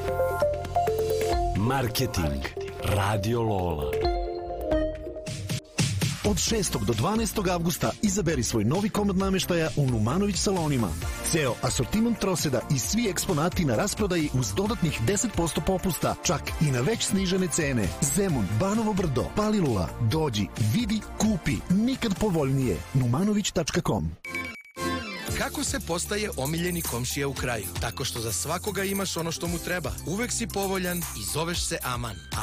Marketing. Radio Lola. Od 6. do 12. avgusta izaberi svoj novi komad nameštaja u Numanović salonima. Ceo asortiman troseda i svi eksponati na rasprodaji uz dodatnih 10% popusta, čak i na već snižene cene. Zemun, Banovo Brdo, Palilula. Dođi, vidi, kupi. Nikad povoljnije. numanović.com. Kako se postaje omiljeni komšija u kraju? Tako što za svakoga imaš ono što mu treba. Uvek si povoljan i zoveš se Aman.